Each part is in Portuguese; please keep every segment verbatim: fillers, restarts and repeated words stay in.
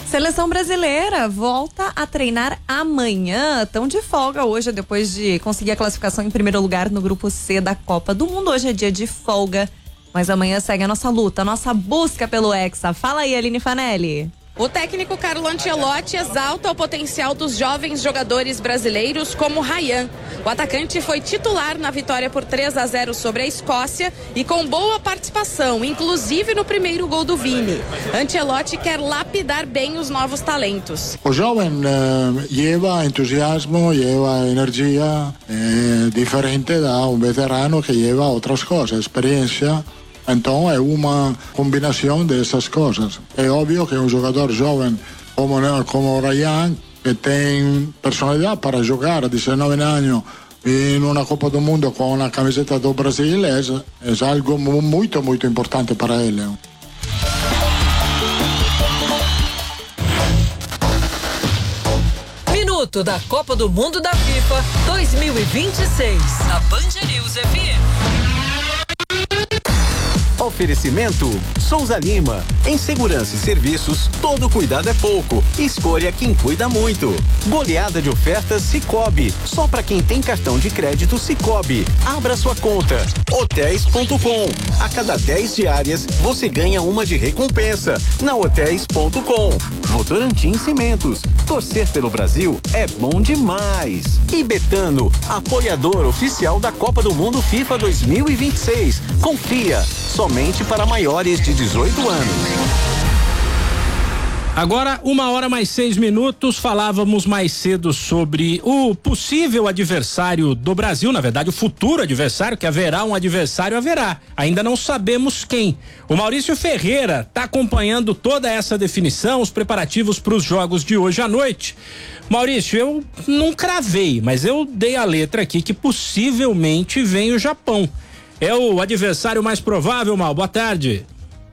Seleção brasileira volta a treinar amanhã. Estão de folga hoje, depois de conseguir a classificação em primeiro lugar no grupo C da Copa do Mundo. Hoje é dia de folga, mas amanhã segue a nossa luta, a nossa busca pelo Hexa. Fala aí, Aline Fanelli. O técnico Carlo Ancelotti exalta o potencial dos jovens jogadores brasileiros como Ryan. O atacante foi titular na vitória por três a zero sobre a Escócia e com boa participação, inclusive no primeiro gol do Vini. Ancelotti quer lapidar bem os novos talentos. O jovem eh, lleva entusiasmo, lleva energia, é diferente da um veterano que lleva outras coisas, experiência. Então é uma combinação dessas coisas. É óbvio que um jogador jovem como, como o Ryan, que tem personalidade para jogar a dezenove anos em uma Copa do Mundo com a camiseta do Brasil, é, é algo muito, muito importante para ele. Minuto da Copa do Mundo da FIFA dois mil e vinte e seis. Na Band News F M. Oferecimento Souza Lima. Em segurança e serviços, todo cuidado é pouco. Escolha quem cuida muito. Goleada de ofertas Sicoob. Só para quem tem cartão de crédito Sicoob. Abra sua conta. Hotéis ponto com. A cada dez diárias, você ganha uma de recompensa. Na Hotéis ponto com. Votorantim Cimentos. Torcer pelo Brasil é bom demais. E Betano, apoiador oficial da Copa do Mundo FIFA dois mil e vinte e seis. Confia. Somente para maiores de dezoito anos. Agora, uma hora mais seis minutos, falávamos mais cedo sobre o possível adversário do Brasil, na verdade o futuro adversário, que haverá um adversário, haverá. Ainda não sabemos quem. O Maurício Ferreira está acompanhando toda essa definição, os preparativos para os jogos de hoje à noite. Maurício, eu não cravei, mas eu dei a letra aqui que possivelmente vem o Japão. É o adversário mais provável, Mal. Boa tarde.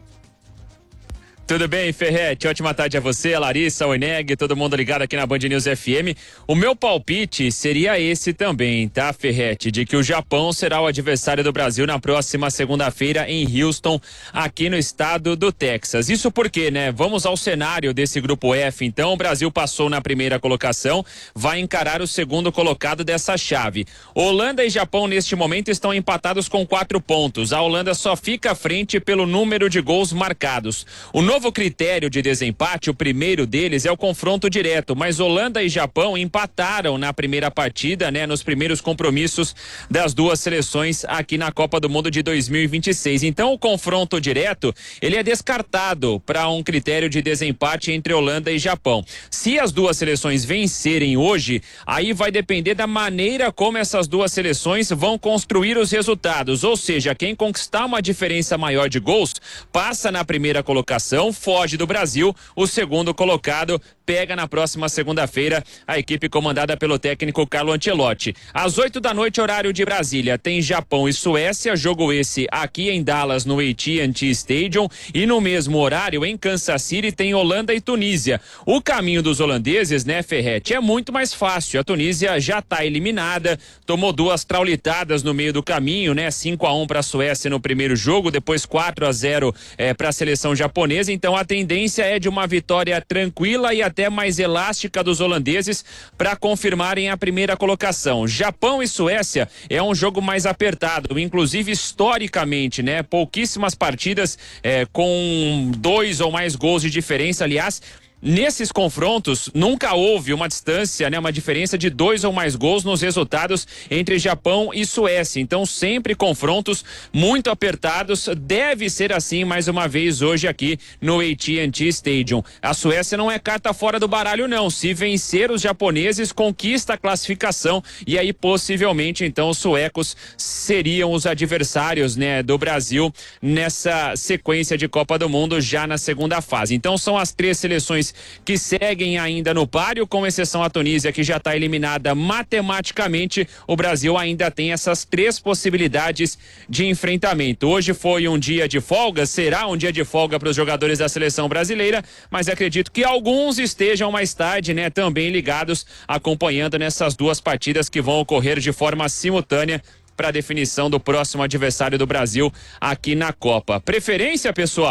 Tudo bem, Ferretti? Ótima tarde a você, a Larissa, o Eneg, todo mundo ligado aqui na Band News F M. O meu palpite seria esse também, tá, Ferretti? De que o Japão será o adversário do Brasil na próxima segunda-feira em Houston, aqui no estado do Texas. Isso porque, né? Vamos ao cenário desse grupo F, então. O Brasil passou na primeira colocação, vai encarar o segundo colocado dessa chave. Holanda e Japão, neste momento, estão empatados com quatro pontos. A Holanda só fica à frente pelo número de gols marcados. O novo novo critério de desempate, o primeiro deles é o confronto direto, mas Holanda e Japão empataram na primeira partida, né, nos primeiros compromissos das duas seleções aqui na Copa do Mundo de dois mil e vinte e seis. Então o confronto direto, ele é descartado para um critério de desempate entre Holanda e Japão. Se as duas seleções vencerem hoje, aí vai depender da maneira como essas duas seleções vão construir os resultados, ou seja, quem conquistar uma diferença maior de gols passa na primeira colocação, foge do Brasil, o segundo colocado pega na próxima segunda-feira a equipe comandada pelo técnico Carlo Ancelotti. Às oito da noite, horário de Brasília, tem Japão e Suécia, jogo esse aqui em Dallas, no A T and T Stadium, e no mesmo horário, em Kansas City, tem Holanda e Tunísia. O caminho dos holandeses, né, Ferretti, é muito mais fácil. A Tunísia já está eliminada, tomou duas traulitadas no meio do caminho, né, cinco a um para a Suécia no primeiro jogo, depois quatro a zero é, para a seleção japonesa. Então a tendência é de uma vitória tranquila e até mais elástica dos holandeses para confirmarem a primeira colocação. Japão e Suécia é um jogo mais apertado, inclusive historicamente, né? Pouquíssimas partidas é, com dois ou mais gols de diferença. Aliás, nesses confrontos, nunca houve uma distância, né, uma diferença de dois ou mais gols nos resultados entre Japão e Suécia. Então, sempre confrontos muito apertados. Deve ser assim mais uma vez hoje aqui no A T and T Stadium. A Suécia não é carta fora do baralho, não. Se vencer os japoneses, conquista a classificação e aí possivelmente, então, os suecos seriam os adversários, né, do Brasil nessa sequência de Copa do Mundo já na segunda fase. Então, são as três seleções que seguem ainda no páreo, com exceção a Tunísia, que já está eliminada matematicamente. O Brasil ainda tem essas três possibilidades de enfrentamento. Hoje foi um dia de folga, será um dia de folga para os jogadores da seleção brasileira, mas acredito que alguns estejam mais tarde, né, também ligados, acompanhando nessas duas partidas que vão ocorrer de forma simultânea para a definição do próximo adversário do Brasil aqui na Copa. Preferência, pessoal?